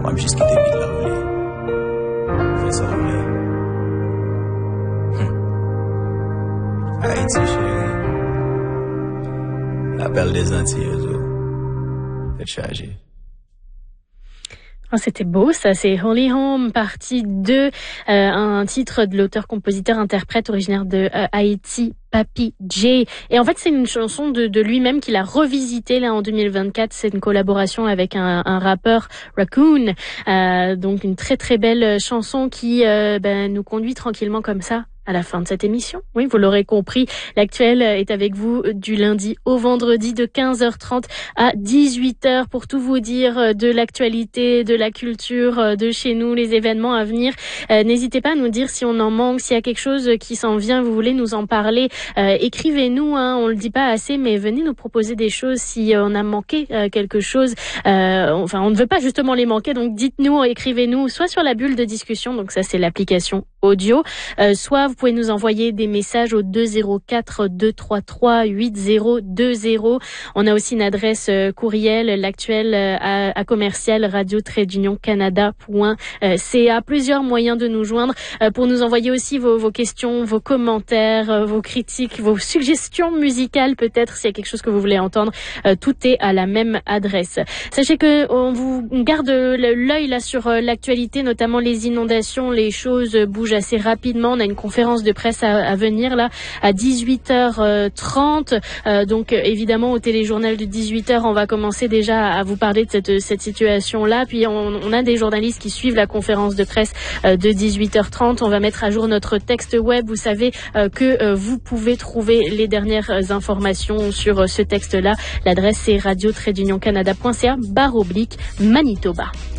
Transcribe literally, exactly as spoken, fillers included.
On va juste quitter vite là où il est. Fais ça, on est. Haïti, chérie. Appel des Antilles, faites charger. Oh, c'était beau, ça, c'est Holy Home, partie deux, euh, un titre de l'auteur-compositeur-interprète originaire de euh, Haïti, Papy J. Et en fait, c'est une chanson de, de lui-même qu'il a revisitée là en deux mille vingt-quatre. C'est une collaboration avec un, un rappeur, Raccoon. Euh, donc une très très belle chanson qui euh, ben, nous conduit tranquillement comme ça à la fin de cette émission. Oui, vous l'aurez compris, l'actuel est avec vous du lundi au vendredi de quinze heures trente à dix-huit heures pour tout vous dire de l'actualité, de la culture, de chez nous, les événements à venir. Euh, n'hésitez pas à nous dire si on en manque, s'il y a quelque chose qui s'en vient, vous voulez nous en parler. Euh, écrivez-nous, hein, on le dit pas assez, mais venez nous proposer des choses si on a manqué euh, quelque chose. Euh, enfin, on ne veut pas justement les manquer, donc dites-nous, écrivez-nous, soit sur la bulle de discussion, donc ça c'est l'application audio, euh, soit vous pouvez nous envoyer des messages au deux zéro quatre deux trois trois huit zéro deux zéro. On a aussi une adresse euh, courriel, l'actuel euh, à, à commercial radio trait d'union canada point c a. Plusieurs moyens de nous joindre euh, pour nous envoyer aussi vos, vos questions, vos commentaires, euh, vos critiques, vos suggestions musicales peut-être s'il y a quelque chose que vous voulez entendre. Euh, tout est à la même adresse. Sachez que on vous on garde l'œil là sur euh, l'actualité, notamment les inondations, les choses bougent assez rapidement. On a une conférence de presse à, à venir là à dix-huit heures trente. Euh, donc évidemment au téléjournal de dix-huit heures, on va commencer déjà à vous parler de cette, cette situation-là. Puis on, on a des journalistes qui suivent la conférence de presse euh, de dix-huit heures trente. On va mettre à jour notre texte web. Vous savez euh, que euh, vous pouvez trouver les dernières informations sur euh, ce texte-là. L'adresse c'est radio trait d'union canada point c a barre oblique Manitoba.